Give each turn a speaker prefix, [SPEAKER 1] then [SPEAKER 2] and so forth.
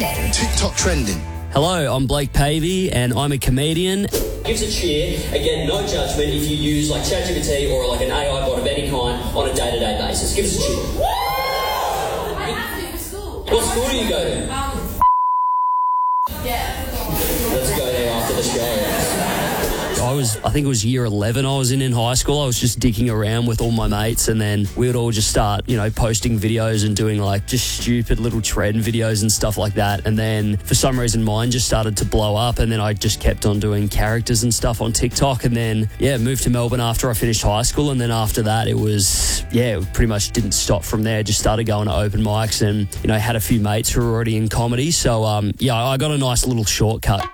[SPEAKER 1] trending.
[SPEAKER 2] TikTok trending.
[SPEAKER 3] Hello, I'm Blake Pavey and I'm a comedian.
[SPEAKER 4] Give us a cheer. Again, no judgment if you use like ChatGPT or like an AI bot of any kind on a day-to-day basis. Give us a cheer. What school do you go to? Let's go there after the show.
[SPEAKER 3] I think it was year 11 I was in high school. I was just dicking around with all my mates and then we would all just start, posting videos and doing like just stupid little trend videos and stuff like that. And then for some reason mine just started to blow up and then I just kept on doing characters and stuff on TikTok and then, moved to Melbourne after I finished high school. And then after that it pretty much didn't stop from there. Just started going to open mics and, had a few mates who were already in comedy. So, I got a nice little shortcut.